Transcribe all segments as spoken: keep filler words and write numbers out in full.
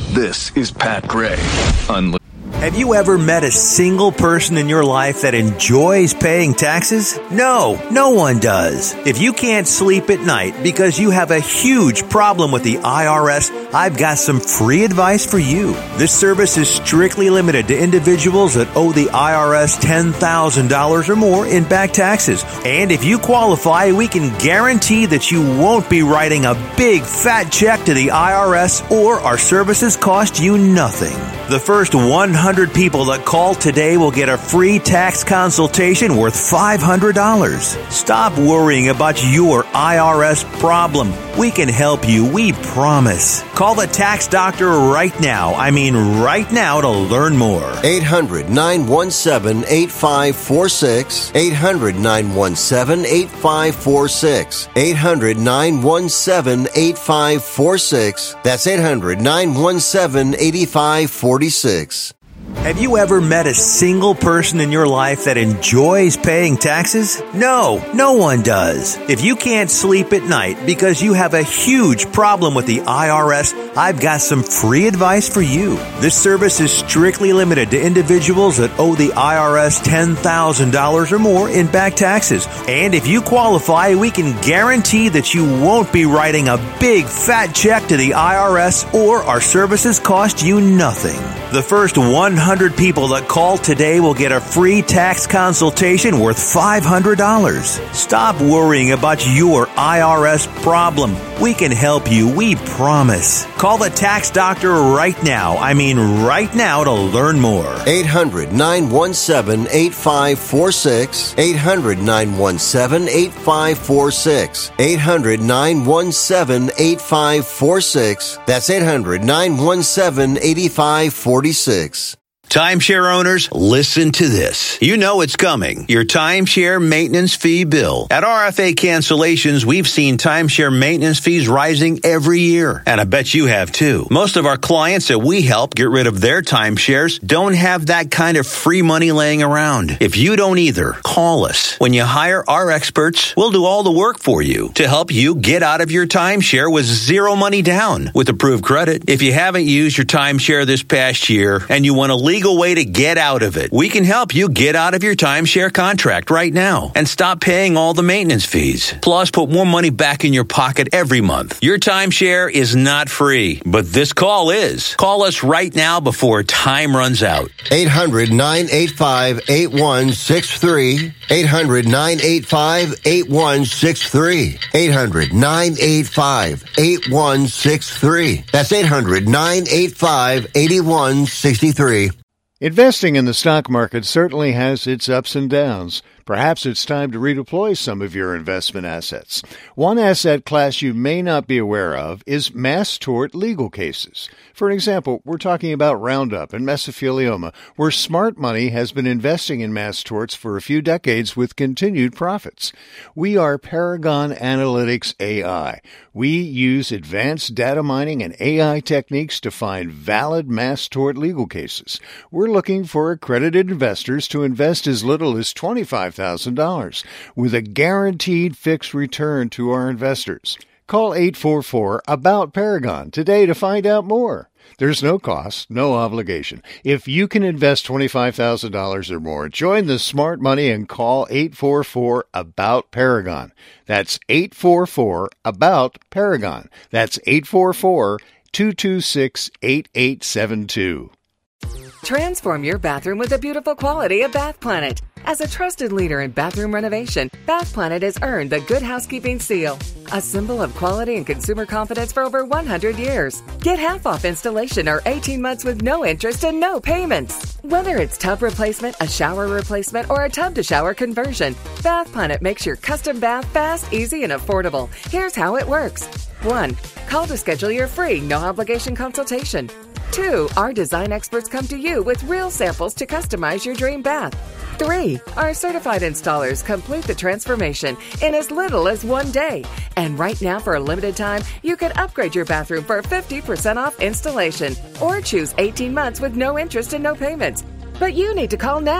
This is Pat Gray. Unli- Have you ever met a single person in your life that enjoys paying taxes? No, no one does. If you can't sleep at night because you have a huge problem with the I R S, I've got some free advice for you. This service is strictly limited to individuals that owe the I R S ten thousand dollars or more in back taxes. And if you qualify, we can guarantee that you won't be writing a big fat check to the I R S, or our services cost you nothing. The first one hundred people that call today will get a free tax consultation worth five hundred dollars. Stop worrying about your I R S problem. We can help you, we promise. Call the tax doctor right now. I mean right now to learn more. eight hundred, nine one seven, eight five four six. eight hundred, nine one seven, eight five four six. eight hundred, nine one seven, eight five four six. That's eight hundred, nine one seven, eight five four six. Have you ever met a single person in your life that enjoys paying taxes? No, no one does. If you can't sleep at night because you have a huge problem with the I R S, I've got some free advice for you. This service is strictly limited to individuals that owe the I R S ten thousand dollars or more in back taxes. And if you qualify, we can guarantee that you won't be writing a big fat check to the I R S, or our services cost you nothing. The first one hundred people that call today will get a free tax consultation worth five hundred dollars. Stop worrying about your I R S problem. We can help you, we promise. Call the tax doctor right now. I mean right now to learn more. eight hundred, nine one seven, eight five four six. eight hundred, nine one seven, eight five four six. eight hundred, nine one seven, eight five four six. That's eight hundred, nine one seven, eight five four six. Timeshare owners, listen to this. You know it's coming. Your timeshare maintenance fee bill. At R F A Cancellations, we've seen timeshare maintenance fees rising every year. And I bet you have too. Most of our clients that we help get rid of their timeshares don't have that kind of free money laying around. If you don't either, call us. When you hire our experts, we'll do all the work for you to help you get out of your timeshare with zero money down with approved credit. If you haven't used your timeshare this past year and you want to leave legal way to get out of it. We can help you get out of your timeshare contract right now and stop paying all the maintenance fees. Plus, put more money back in your pocket every month. Your timeshare is not free, but this call is. Call us right now before time runs out. eight hundred, nine eight five, eight one six three. eight hundred, nine eight five, eight one six three. eight hundred, nine eight five, eight one six three. That's eight hundred, nine eight five, eight one six three. Investing in the stock market certainly has its ups and downs. Perhaps it's time to redeploy some of your investment assets. One asset class you may not be aware of is mass tort legal cases. For example, we're talking about Roundup and mesothelioma, where smart money has been investing in mass torts for a few decades with continued profits. We are Paragon Analytics A I. We use advanced data mining and A I techniques to find valid mass tort legal cases. We're looking for accredited investors to invest as little as twenty-five thousand dollars with a guaranteed fixed return to our investors. Call eight four four, A B O U T, Paragon today to find out more. There's no cost, no obligation. If you can invest twenty-five thousand dollars or more, join the smart money and call eight four four, A B O U T, Paragon. That's eight four four, A B O U T, Paragon. That's eight four four, two two six, eight eight seven two. Transform your bathroom with the beautiful quality of Bath Planet. As a trusted leader in bathroom renovation, Bath Planet has earned the Good Housekeeping seal, a symbol of quality and consumer confidence for over one hundred years. Get half off installation or eighteen months with no interest and no payments. Whether it's tub replacement, a shower replacement, or a tub-to-shower conversion, Bath Planet makes your custom bath fast, easy, and affordable. Here's how it works. One, call to schedule your free, no-obligation consultation. Two, our design experts come to you with real samples to customize your dream bath. Three, our certified installers complete the transformation in as little as one day. And right now, for a limited time, you can upgrade your bathroom for fifty percent off installation or choose eighteen months with no interest and no payments. But you need to call now.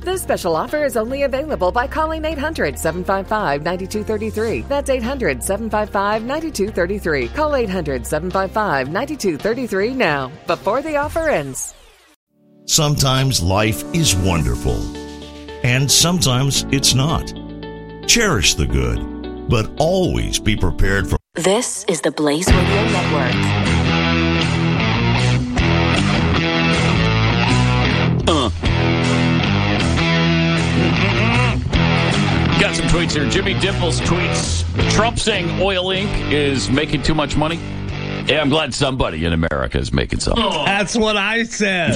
This special offer is only available by calling eight hundred, seven five five, nine two three three. That's eight hundred, seven five five, nine two three three. Call eight hundred, seven five five, nine two three three now, before the offer ends. Sometimes life is wonderful, and sometimes it's not. Cherish the good, but always be prepared for... This is the Blaze Radio Network. Uh. Got some tweets here. Jimmy Dimples tweets, Trump saying Oil Incorporated is making too much money. Yeah, I'm glad somebody in America is making some. Oh. That's what I said.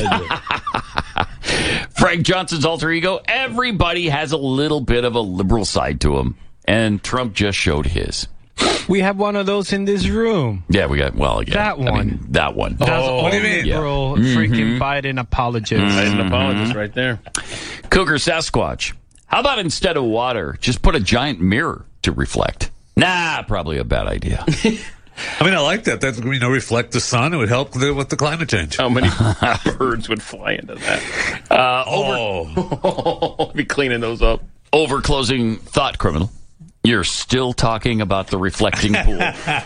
Frank Johnson's alter ego. Everybody has a little bit of a liberal side to him, and Trump just showed his. We have one of those in this room. Yeah, we got, well, yeah. That one. I mean, that one. That's oh, what do you mean? Liberal, yeah. Freaking mm-hmm. Biden apologist. Mm-hmm. Biden apologist right there. Cougar Sasquatch. How about instead of water, just put a giant mirror to reflect? Nah, probably a bad idea. I mean, I like that. That's, you know, reflect the sun. It would help with the climate change. How many birds would fly into that? Uh, over, oh. Be cleaning those up. Over closing thought, criminal. You're still talking about the reflecting pool.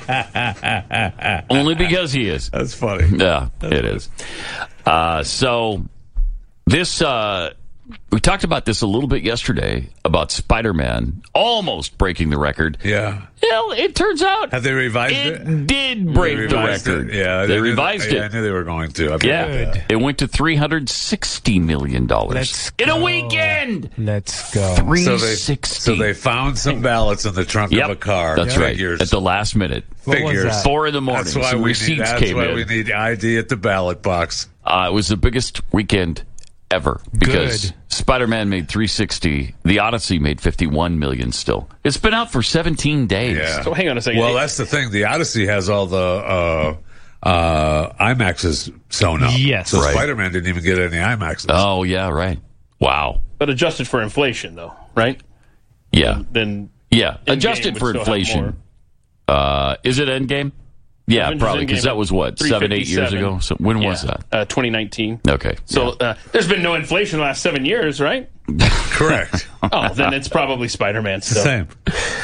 Only because he is. That's funny. Yeah, That's it funny. is. Uh, so, this... Uh, We talked about this a little bit yesterday about Spider-Man almost breaking the record. Yeah. Well, it turns out have they revised it? It did break the record. It? Yeah, they, they revised knew, it. Yeah, I knew they were going to. I yeah, that. It went to three hundred sixty million dollars Let's in go. a weekend. Let's go. three So they, sixty. so they found some ballots in the trunk yep, of a car. That's Figures. right. At the last minute. What Figures. was that? Four in the morning. That's why some we receipts need. That's came why in. we need I D at the ballot box. Uh, it was the biggest weekend ever because Good. Spider-Man made three hundred sixty. The Odyssey made fifty-one million still. It's been out for seventeen days. Yeah. So hang on a second. Well, that's the thing. The Odyssey has all the uh, uh, IMAXs sewn up. Yes. So right. Spider-Man didn't even get any IMAXs. Oh, yeah, right. Wow. But adjusted for inflation, though, right? Yeah. Then Yeah. Endgame Adjusted would for still have inflation. Uh, is it Endgame? Yeah, Avengers probably, because Endgame that was, what, seven, eight years three fifty-seven. ago? So when Yeah. was that? Uh, twenty nineteen. Okay. So yeah. uh, there's been no inflation the last seven years, right? Correct. Oh, then it's probably Spider-Man It's the still. same.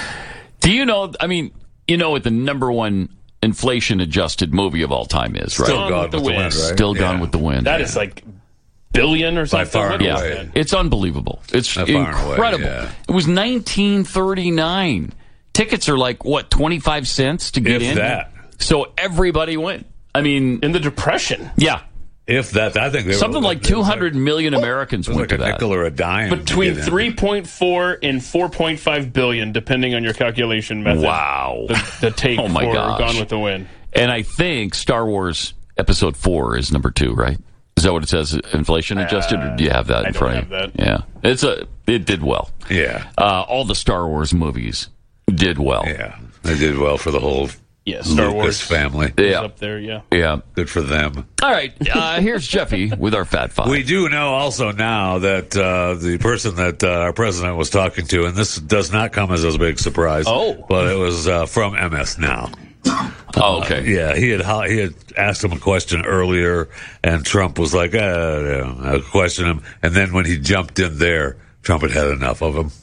Do you know, I mean, you know what the number one inflation-adjusted movie of all time is, right? Still Gone Gone with the with the Wind. Wind, right? Still Gone Yeah. with the Wind. That is like billion or something. far What and is Yeah, away. that? it's unbelievable. It's By far and away, incredible. yeah. It was nineteen thirty-nine. Tickets are like, what, twenty-five cents to get If in? that. So everybody went. I mean, In the Depression. yeah. If that, I think they Something were, like two hundred million Americans It was went like to a that. nickel or a dime. Between to get in. three point four and four point five billion, depending on your calculation method. Wow. The, the take Oh, my for gosh. Gone with the Wind. And I think Star Wars Episode four is number two, right? Is that what it says, inflation adjusted, or do you have that I in don't front have of you? that. Yeah. It's a, it did well. Yeah. Uh, all the Star Wars movies did well. Yeah. They did well for the whole Yeah, Star Lucas Wars family. is Yeah. up there, yeah. Yeah. Good for them. All right. Uh, here's Jeffy with our Fat Five. We do know also now that uh, the person that uh, our president was talking to, and this does not come as a big surprise, Oh. but it was uh, from M S Now. Oh, okay. Uh, yeah, he had he had asked him a question earlier, and Trump was like, uh, yeah, I questioned him, and then when he jumped in there, Trump had had enough of him.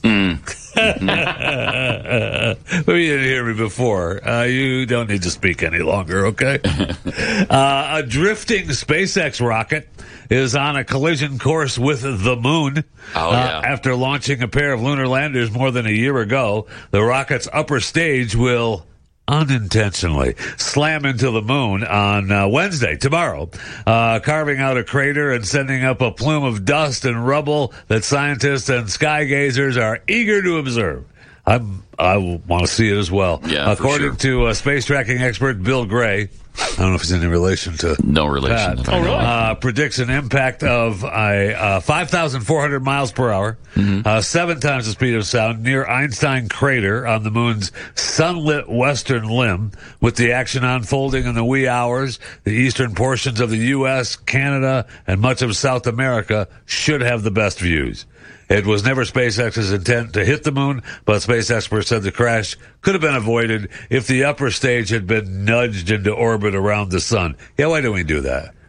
Mm. But you didn't hear me before. Uh, you don't need to speak any longer, okay? uh, a drifting SpaceX rocket is on a collision course with the moon. Oh, uh, yeah. After launching a pair of lunar landers more than a year ago, the rocket's upper stage will unintentionally slam into the moon on uh, Wednesday, tomorrow, uh, carving out a crater and sending up a plume of dust and rubble that scientists and sky gazers are eager to observe. I'm, I want to see it as well. Yeah, According for sure. to uh, space tracking expert Bill Gray, I don't know if he's any relation to No relation. Pat, that I know of. uh, predicts an impact of a uh, five thousand four hundred miles per hour, Mm-hmm. uh, seven times the speed of sound, near Einstein crater on the moon's sunlit western limb, with the action unfolding in the wee hours. The eastern portions of the U S, Canada, and much of South America should have the best views. It was never SpaceX's intent to hit the moon, but space experts said the crash could have been avoided if the upper stage had been nudged into orbit around the sun. Yeah, why don't we do that?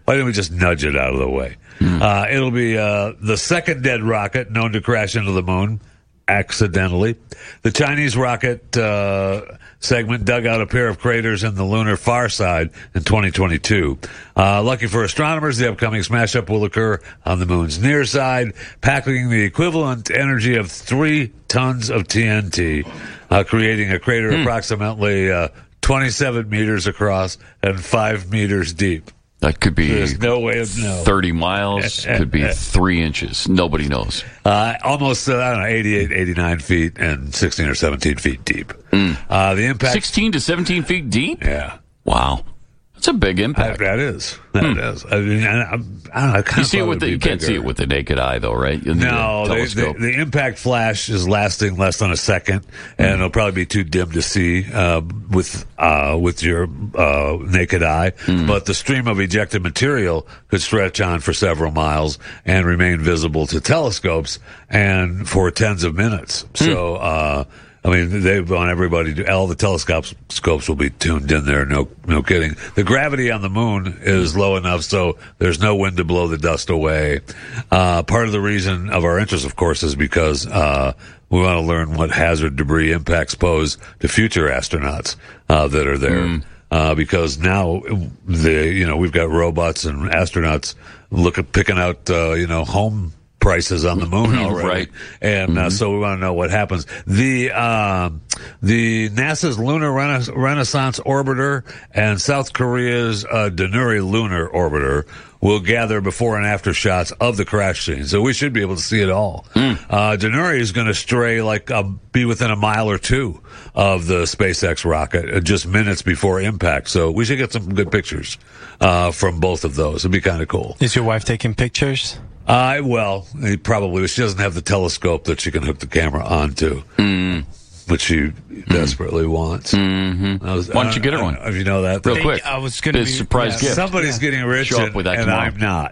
Why didn't we just nudge it out of the way? Mm. Uh, it'll be uh, the second dead rocket known to crash into the moon accidentally. The Chinese rocket uh, segment dug out a pair of craters in the lunar far side in twenty twenty-two. Uh, lucky for astronomers, the upcoming smash-up will occur on the moon's near side, packing the equivalent energy of three tons of T N T, uh, creating a crater hmm. approximately uh, twenty-seven meters across and five meters deep. That could be There's no way of knowing. thirty miles, could be three inches. Nobody knows. Uh, almost, uh, I don't know, eighty-eight, eighty-nine feet and sixteen or seventeen feet deep. Mm. Uh, the impact. sixteen to seventeen feet deep? Yeah. Wow. That's a big impact. I, that is. That hmm. is. I mean, I, I, I don't know. I kind you of see it with the, you can't bigger. see it with the naked eye, though, right? You no, the, the, the impact flash is lasting less than a second, and mm. it'll probably be too dim to see uh, with uh, with your uh, naked eye. Mm. But the stream of ejected material could stretch on for several miles and remain visible to telescopes and for tens of minutes. Mm. So. Uh, I mean, they want everybody to, all the telescopes scopes will be tuned in there. No, no kidding. The gravity on the moon is low enough so there's no wind to blow the dust away. Uh, part of the reason of our interest, of course, is because, uh, we want to learn what hazard debris impacts pose to future astronauts, uh, that are there. Mm. Uh, because now the, you know, we've got robots and astronauts looking, picking out, uh, you know, home prices on the moon already. Right. And mm-hmm. uh, so we want to know what happens. The uh, the NASA's Lunar Rena- Renaissance Orbiter and South Korea's uh, Danuri Lunar Orbiter will gather before and after shots of the crash scene. So we should be able to see it all. Mm. Uh, Danuri is going to stray like uh, be within a mile or two of the SpaceX rocket uh, just minutes before impact. So we should get some good pictures uh, from both of those. It'd be kind of cool. Is your wife taking pictures? Uh, well, he probably, she doesn't have the telescope that she can hook the camera onto, mm. which she desperately mm. wants. Mm-hmm. Was, Why don't you get her one? If you know that. Real quick. I was going to be surprise yeah. gift. Somebody's yeah. getting rich Show and, up with that and I'm not.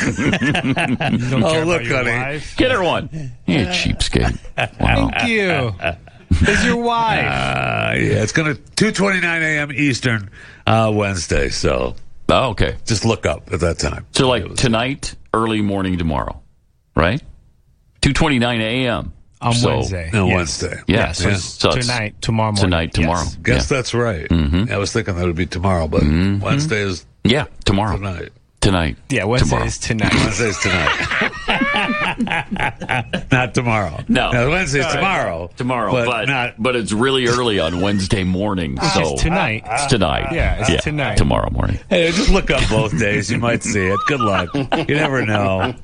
oh, look, honey. Get her one. You cheapskate. Wow. Thank you. Is your wife? Uh, yeah, it's going to two twenty-nine a.m. Eastern uh, Wednesday, so. Oh, okay. Just look up at that time. So like tonight, early morning tomorrow, right? two twenty-nine a.m. On so, Wednesday. On yes. Wednesday. Yeah. So, yeah. so tonight, tomorrow morning. Tonight, tomorrow. Yes. Guess yeah. that's right. Mm-hmm. I was thinking that would be tomorrow, but mm-hmm. Wednesday is yeah tomorrow. Tonight. Tonight. Yeah, Wednesday tomorrow. is tonight. Wednesday is tonight. Not tomorrow. No. no Wednesday's tomorrow. Tomorrow, but, but not. But it's really early on Wednesday morning. So it's tonight. It's tonight. Yeah, it's yeah, tonight. Tomorrow morning. Hey, just look up both days. You might see it. Good luck. You never know.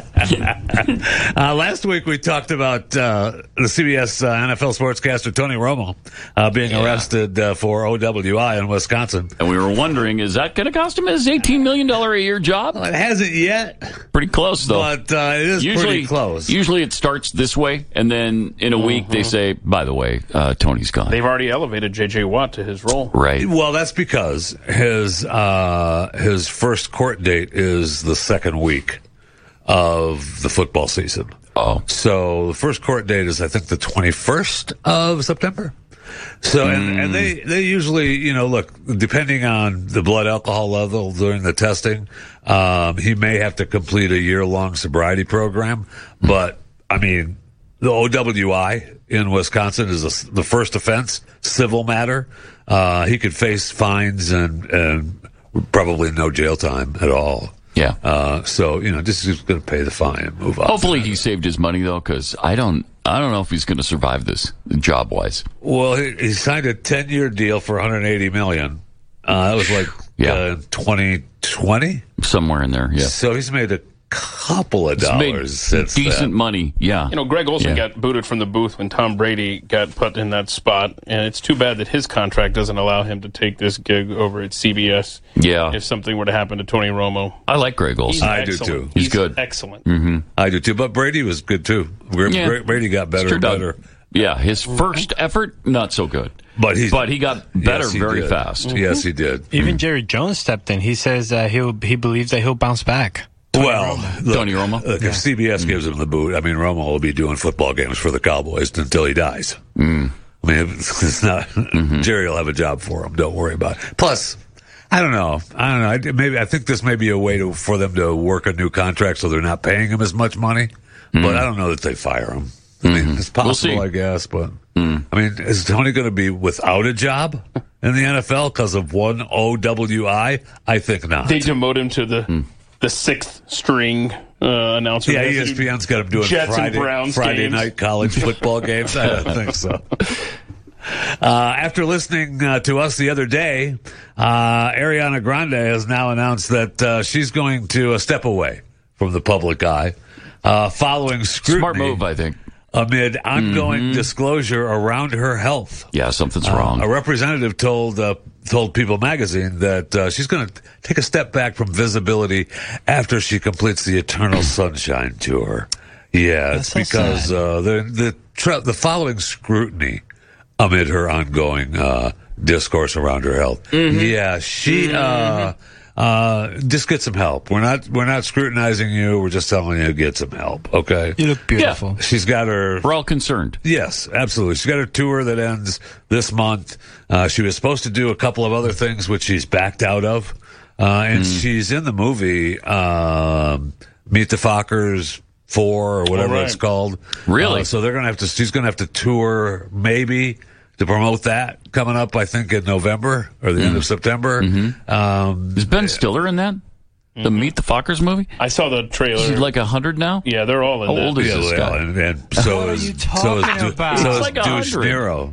uh, last week we talked about uh, the C B S uh, N F L sportscaster Tony Romo uh, being yeah. arrested uh, for O W I in Wisconsin. And we were wondering, is that going to cost him his eighteen million dollars a year job? Well, it hasn't yet. Pretty close, though. But uh, it is usually, pretty close. Usually it starts this way, and then in a uh-huh. week they say, by the way, uh, Tony's gone. They've already elevated J J. Watt to his role. Right. Well, that's because his uh, his first court date is the second week of the football season. Oh. So the first court date is, I think, the twenty-first of September. So, mm. and, and they, they usually, you know, look, depending on the blood alcohol level during the testing, um, he may have to complete a year-long sobriety program. But, I mean, the O W I in Wisconsin is a, the first offense, civil matter. Uh, he could face fines and, and probably no jail time at all. Yeah. Uh, so, you know, just he's going to pay the fine and move on. Hopefully he saved his money, though, because I don't, I don't know if he's going to survive this job-wise. Well, he, he signed a ten-year deal for one hundred eighty million dollars. Uh, that was like yeah. uh, twenty twenty? Somewhere in there, yeah. So he's made a couple of dollars since decent then. money, yeah. You know, Greg Olsen yeah. got booted from the booth when Tom Brady got put in that spot, and it's too bad that his contract doesn't allow him to take this gig over at C B S. Yeah. If something were to happen to Tony Romo. I like Greg Olsen. I do too. He's, He's good. Excellent. Mm-hmm. I do too, but Brady was good too. Yeah. Brady got better and better. Yeah, his first effort, not so good. But, he's, but he got better yes, he very did. fast. Mm-hmm. Yes, he did. Even Jerry Jones stepped in. He says uh, he'll he believes that he'll bounce back. Tony well, Romo. Look, Tony Romo. Look, yeah. if C B S mm-hmm. gives him the boot, I mean, Romo will be doing football games for the Cowboys until he dies. Mm. I mean, it's not. Mm-hmm. Jerry will have a job for him. Don't worry about it. Plus, I don't know. I don't know. I, maybe I think this may be a way to for them to work a new contract so they're not paying him as much money. Mm. But I don't know that they fire him. I mean, mm-hmm. it's possible, we'll I guess. But mm. I mean, is Tony going to be without a job in the N F L because of one O W I? I think not. They demote him to the mm. the sixth string uh, announcer. Yeah, E S P N's got him doing Jets Friday, and Browns Friday games. night college football games. I don't think so. Uh, after listening uh, to us the other day, uh, Ariana Grande has now announced that uh, she's going to uh, step away from the public eye uh, following scrutiny. Smart move, I think. Amid ongoing mm-hmm. disclosure around her health. Yeah, something's wrong. Uh, a representative told uh, told People magazine that uh, she's going to take a step back from visibility after she completes the Eternal Sunshine Tour. Yeah, That's it's so because uh, the the tra- the following scrutiny amid her ongoing uh, discourse around her health. Mm-hmm. Yeah, she mm-hmm. uh, uh, just get some help. We're not we're not scrutinizing you. We're just telling you to get some help. Okay, you look beautiful. Yeah. She's got her. We're all concerned. Yes, absolutely. She's got her tour that ends this month. Uh, she was supposed to do a couple of other things, which she's backed out of, uh, and mm. she's in the movie um, Meet the Fockers Four or whatever right. it's called. Really? Uh, so they're gonna have to. She's gonna have to tour maybe to promote that coming up. I think in November or the mm. end of September. Mm-hmm. Um, Is Ben Stiller in that? The mm-hmm. Meet the Fockers movie? I saw the trailer. Is he like a hundred now? Yeah, they're all in How that. old is yeah, this guy? And, and so what is are you so talking is, about? so He's is like a Douche hundred. Nero.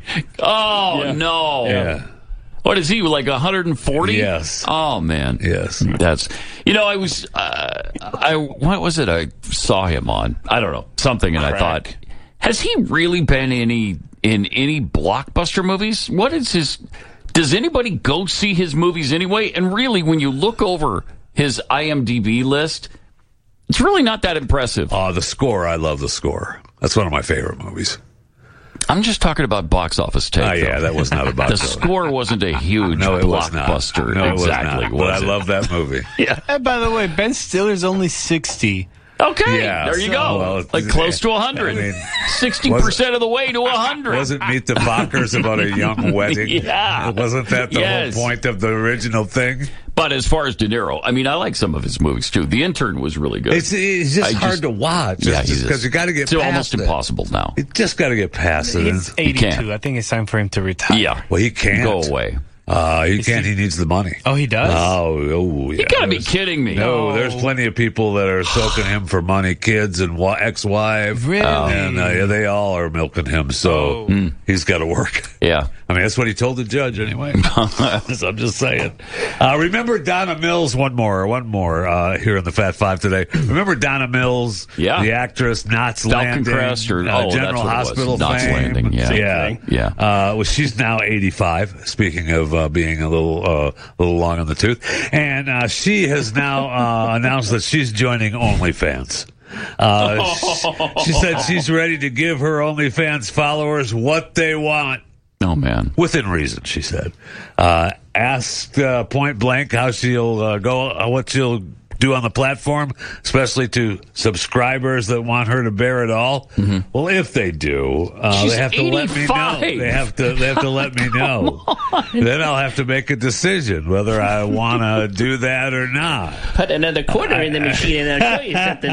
Oh Yeah. no! Yeah. What is he like? one hundred forty? Yes. Oh man. Yes. That's. You know, I was. Uh, I what was it? I saw him on. I don't know something, and Crack. I thought, has he really been any in any blockbuster movies? What is his? Does anybody go see his movies anyway? And really, when you look over his I M D B list, it's really not that impressive. Oh, the score. I love the score. That's one of my favorite movies. I'm just talking about box office take. Oh, yeah, though. that was not about the score wasn't a huge no, it was not. blockbuster. No, it exactly. was not. But I love that movie. Yeah. And by the way, Ben Stiller's only sixty. Okay, Yeah, there you so, go. well, like close to one hundred. I mean, sixty percent of the way to one hundred. Wasn't Meet the Fockers about a young wedding? Yeah. Wasn't that the Yes. whole point of the original thing? But as far as De Niro, I mean, I like some of his movies, too. The Intern was really good. It's, it's just I hard just- to watch. Yeah, It's just because you got to get It's past almost it. impossible now. You just got to get past it. He's And- eighty-two. can't. I think it's time for him to retire. Yeah. well, he can't. Go away. Uh, he can't. He needs the money. Oh, he does? Oh, oh yeah. You gotta be There's- kidding me. No, No. there's plenty of people that are soaking him for money, kids and wa- ex-wife. Really? And uh, yeah, they all are milking him, so Oh. he's got to work. Yeah. I mean, that's what he told the judge anyway. So I'm just saying. Uh, remember Donna Mills, one more, one more uh, here in the Fat Five today. Remember Donna Mills, Yeah. the actress, Knots Landing, Crest or- uh, oh, General that's what it was. Hospital Knots fame. Landing, yeah. Yeah. Yeah. Uh, well, she's now eighty-five, speaking of uh, being a little uh, little long on the tooth. And uh, she has now uh, announced that she's joining OnlyFans. Uh, she, she said she's ready to give her OnlyFans followers what they want. Oh, man. Within reason, she said. Uh, asked uh, point blank how she'll uh, go, uh, what she'll do on the platform, especially to subscribers that want her to bear it all. Mm-hmm. Well, if they do, uh, She's they have to let me know. eighty-five. They have to. They have to let me know. Then I'll have to make a decision whether I want to do that or not. Put another quarter in the machine and I'll show you something,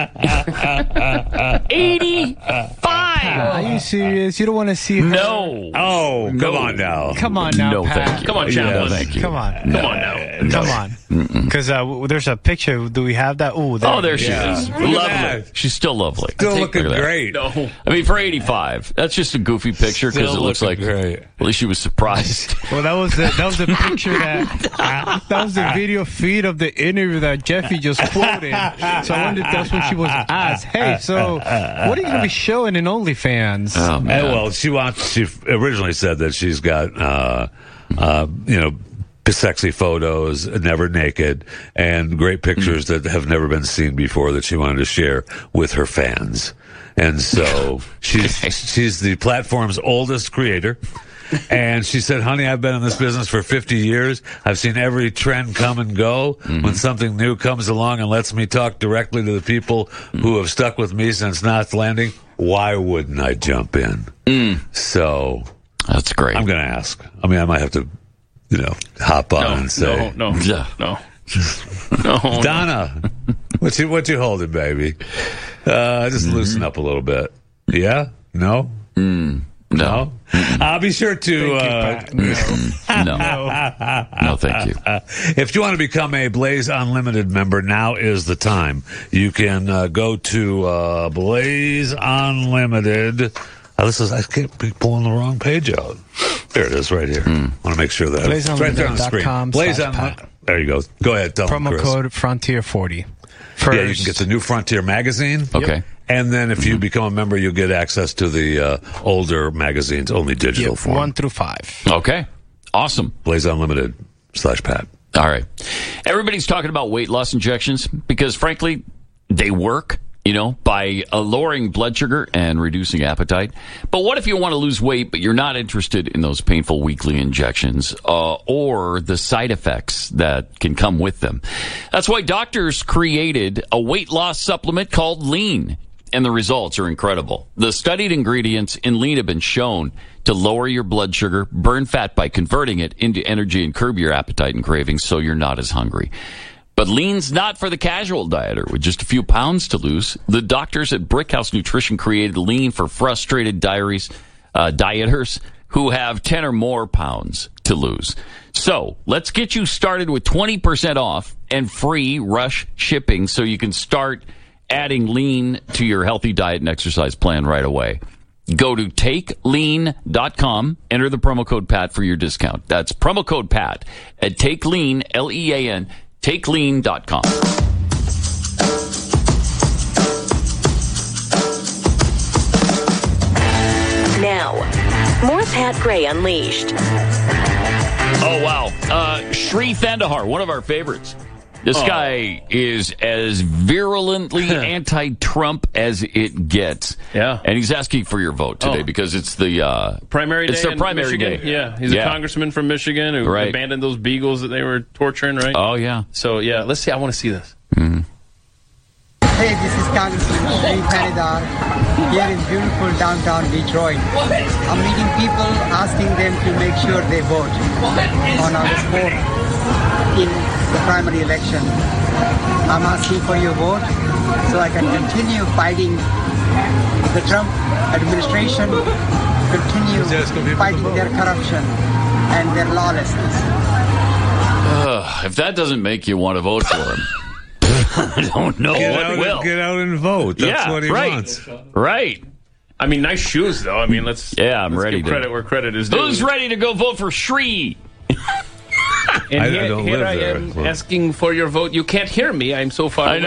Sonny. eighty-five. Are you serious? You don't want to see her? No. Oh, No. come on now. Come on now, No, Pat. thank you. Come on, Yeah, Chambliss. thank you. Come on. Come on now. Come on. Because uh, w- there's a picture. Do we have that? Ooh, there Oh, there she Yeah. is. Look at Lovely. that. She's still lovely. Still Look looking at that. great. No. I mean, for eighty-five, that's just a goofy picture because Still it looks like looking great. at least she was surprised. Well, that was the that was the picture that uh, that was the video feed of the interview that Jeffy just quoted. So I wondered if that's when she was asked, "Hey, so what are you going to be showing in OnlyFans?" Oh, man. Uh, well, she wants. She originally said that she's got, uh, uh, you know, sexy photos, never naked, and great pictures that have never been seen before that she wanted to share with her fans. And so she's she's the platform's oldest creator. And she said, honey, I've been in this business for fifty years. I've seen every trend come and go. Mm-hmm. When something new comes along and lets me talk directly to the people mm-hmm. who have stuck with me since Knots Landing, why wouldn't I jump in? Mm. So That's great. I'm going to ask. I mean, I might have to you know, hop on no, and say, no, no, no, no. Donna, what you what you holding, baby? Uh, just mm-hmm. loosen up a little bit. Yeah? No? Mm, no. no? I'll be sure to. Uh, no. no. No, thank you. If you want to become a Blaze Unlimited member, now is the time. You can uh, go to uh, Blaze Unlimited. Oh, this is I can't be pulling the wrong page out. There it is, right here. Mm. I want to make sure that it's right there on the screen. Blaze Unlimited. There you go. Go ahead. Tell Promo them, code Frontier forty. First. Yeah, you can get the new Frontier magazine. Okay. Yep. And then if you mm-hmm. become a member, you'll get access to the uh, older magazines, only digital yep, form. One through five. Okay. Awesome. Blaze Unlimited slash Pat. All right. Everybody's talking about weight loss injections because, frankly, they work, you know, by uh, lowering blood sugar and reducing appetite. But what if you want to lose weight, but you're not interested in those painful weekly injections uh, or the side effects that can come with them? That's why doctors created a weight loss supplement called Lean. And the results are incredible. The studied ingredients in Lean have been shown to lower your blood sugar, burn fat by converting it into energy, and curb your appetite and cravings so you're not as hungry. But Lean's not for the casual dieter with just a few pounds to lose. The doctors at Brickhouse Nutrition created Lean for frustrated diaries, uh, dieters who have ten or more pounds to lose. So let's get you started with twenty percent off and free rush shipping so you can start adding Lean to your healthy diet and exercise plan right away. Go to take lean dot com, enter the promo code PAT for your discount. That's promo code PAT at TakeLean, L E A N, take lean dot com. Now, more Pat Gray Unleashed. Oh, wow. Uh, Sri Thandahar, one of our favorites. This oh. guy is as virulently anti-Trump as it gets. Yeah. And he's asking for your vote today oh. because it's the uh, primary day. It's their primary Michigan. day. Yeah. He's yeah. a congressman from Michigan who right. abandoned those beagles that they were torturing, right? Oh, yeah. So, yeah, let's see. I want to see this. Mm-hmm. Hey, this is Congressman Sri Thandahar here in beautiful downtown Detroit. I'm meeting people, asking them to make sure they vote on August fourth in the primary election. I'm asking for your vote so I can continue fighting the Trump administration, continue fighting their corruption and their lawlessness. Uh, if that doesn't make you want to vote for him, I don't know get what out will. And, get out and vote. That's yeah, what he right. wants. Right. I mean, nice shoes, though. I mean, let's yeah, I'm let's ready give to credit where credit is due. Who's ready to go vote for Sri? And I here, don't here live I there, am so. asking for your vote. You can't hear me. I'm so far away.